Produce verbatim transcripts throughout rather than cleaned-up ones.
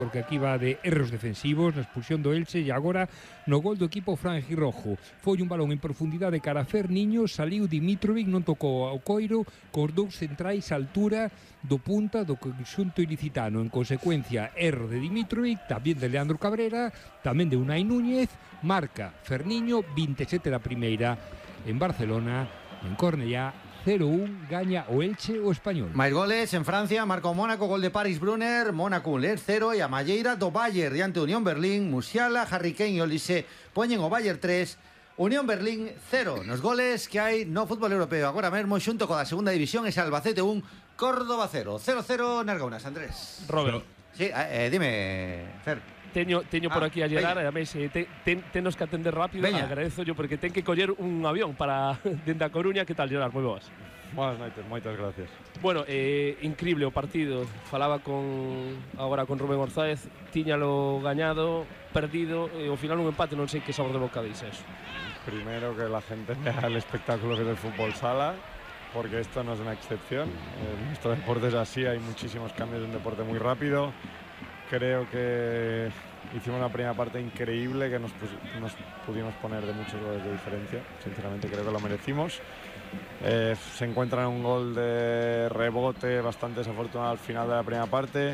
porque aquí va de erros defensivos na expulsión do Elche e agora no gol do equipo franjirrojo. Foi un balón en profundidade cara a Ferniño, saliu Dimitrovic, non tocou ao coiro, cos dous centrais a altura do punta do conxunto ilicitano. En consecuencia, erro de Dimitrovic, tamén de Leandro Cabrera, tamén de Unai Núñez, marca Ferniño, vinte e sete da primeira en Barcelona, en Cornellá, cero un, gaña o Elche o Español. Máis goles en Francia, marca o Mónaco, gol de Paris Brunner, Mónaco un Lens cero e a Malleira do Bayern diante Unión Berlín, Musiala, Harry Kane e Olise poñen o Bayern tres, Unión Berlín cero. Nos goles que hai no fútbol europeo agora mesmo xunto coa segunda división es Albacete un, Córdoba cero, cero cero Nargaunas, Andrés. Robert. Sí, eh, dime, Fer. Teño, teño por ah, aquí a llegar, e ademais eh, te, ten, tenos que atender rápido. Veña. Agradezo yo porque ten que coller un avión para dende a Coruña. Que tal, Gerard? Moi boas. Buenas noites, moitas gracias. Bueno, eh, increíble o partido. Falaba con agora con Rubén Orzález, tiñalo gañado, perdido, e ao final un empate, non sei que sabor de boca dice eso. Primero que la gente vea el espectáculo que es el fútbol sala, porque esto no es una excepción. En nuestro deporte es así, hay muchísimos cambios, de un deporte muy rápido. Creo que hicimos una primera parte increíble, que nos, nos pudimos poner de muchos goles de diferencia. Sinceramente creo que lo merecimos. Eh, se encuentra un gol de rebote bastante desafortunado al final de la primera parte,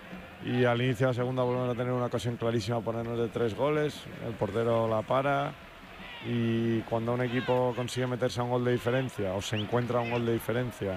y al inicio de la segunda volvemos a tener una ocasión clarísima a ponernos de tres goles. El portero la para, y cuando un equipo consigue meterse a un gol de diferencia o se encuentra un gol de diferencia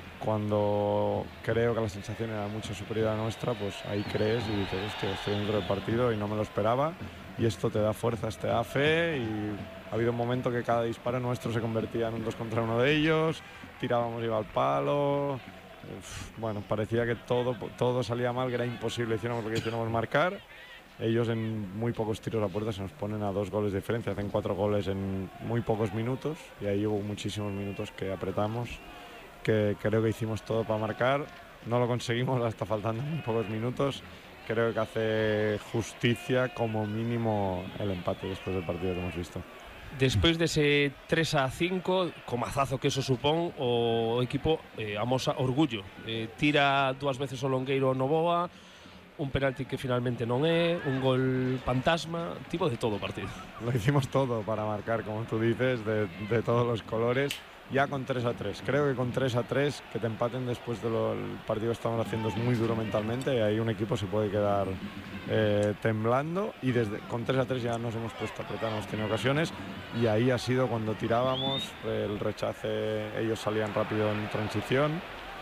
cuando creo que la sensación era mucho superior a nuestra, pues ahí crees y dices, hostia, estoy dentro del partido y no me lo esperaba, y esto te da fuerzas, te da fe. Y ha habido un momento que cada disparo nuestro se convertía en un dos contra uno de ellos, tirábamos, iba al palo. Uf, bueno, parecía que todo, todo salía mal, que era imposible, hiciéramos lo que hiciéramos, marcar. Ellos en muy pocos tiros a puerta se nos ponen a dos goles de diferencia, hacen cuatro goles en muy pocos minutos, y ahí hubo muchísimos minutos que apretamos, que creo que hicimos todo para marcar. No lo conseguimos hasta faltando muy pocos minutos. Creo que hace justicia como mínimo el empate después del partido que hemos visto. Despois dese tres a cinco, co mazazo que eso supón, o equipo eh, amosa orgullo. Eh, tira dúas veces o longueiro Novoa, un penalti que finalmente non é, un gol fantasma, tipo de todo o partido. Lo hicimos todo para marcar, como tú dices, de, de todos los colores. Ya con tres a tres, creo que con tres a tres, que te empaten después del partido que estamos haciendo es muy duro mentalmente, y ahí un equipo se puede quedar eh, temblando, y desde con tres a tres ya nos hemos puesto a apretar, hemos tenido ocasiones, y ahí ha sido cuando tirábamos, el rechace, ellos salían rápido en transición,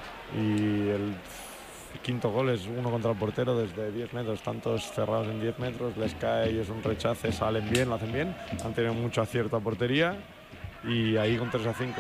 y el quinto gol es uno contra el portero desde diez metros, tantos cerrados en diez metros, les cae ellos un rechace, salen bien, lo hacen bien, han tenido mucho acierto a portería. Y ahí con tres a cinco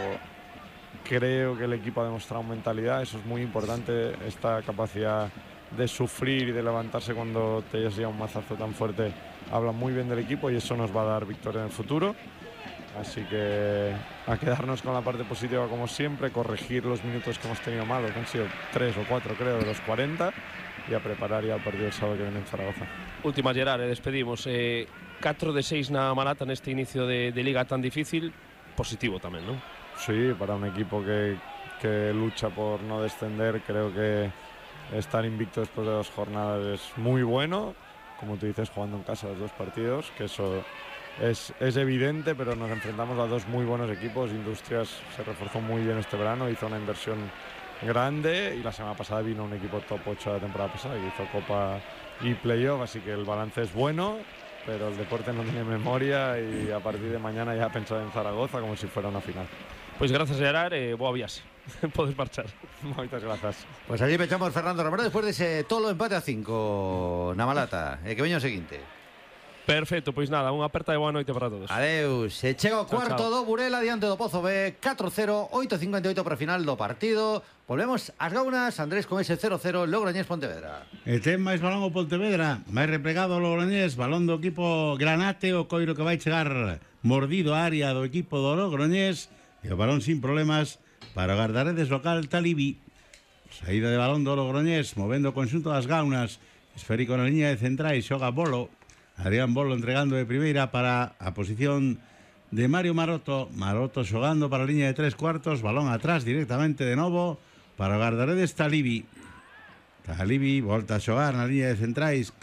creo que el equipo ha demostrado mentalidad, eso es muy importante, esta capacidad de sufrir y de levantarse cuando te llega un mazazo tan fuerte, habla muy bien del equipo, y eso nos va a dar victoria en el futuro. Así que a quedarnos con la parte positiva como siempre, corregir los minutos que hemos tenido malos, que han sido tres o cuatro creo de los cuarenta, y a preparar ya el partido del sábado que viene en Zaragoza. Última, Gerard, eh, despedimos. Eh, catro de seis na Malata neste inicio de, de liga tan difícil. Positivo tamén, non? Sí, para un equipo que, que lucha por no descender, creo que estar invicto después de dos jornadas es muy bueno. Como tú dices, jugando en casa los dos partidos, que eso es, es evidente, pero nos enfrentamos a dos muy buenos equipos. Industrias se reforzó muy bien este verano, hizo una inversión grande, y la semana pasada vino un equipo top ocho de la temporada pasada que hizo Copa y Playoff, así que el balance es bueno. Pero el deporte no tiene memoria, y a partir de mañana ya pensar en Zaragoza como si fuera una final. Pois grazas, Gerard, e eh, boa viaxe. Podes marchar. Moitas grazas. Pues allí pechamos Fernando Romero después de ese tolo empate a cinco na Malata. E que veño o seguinte. Perfecto, pois nada, unha aperta de boa noite para todos. Adeus. Se chega o cuarto do Burela diante do Pozo B, catro cero, oito cincuenta e oito para o final do partido. Volvemos ás Gaunas, Andrés, con ese cero cero Logroñés Pontevedra. E ten máis balón o Pontevedra, máis replegado o Logroñés, balón do equipo Granate, o coiro que vai chegar mordido a área do equipo do Logroñés, e o balón sin problemas para o guardaredes local Talibi. Saída de balón do Logroñés, movendo o conxunto das Gaunas, esférico na liña de centrais, xoga Bolo. Adrián Bolo entregando de primeira para a posición de Mario Maroto. Maroto xogando para a liña de tres cuartos, balón atrás directamente de novo para o guardaredes Talibi. Talibi volta a xogar na liña de centrais.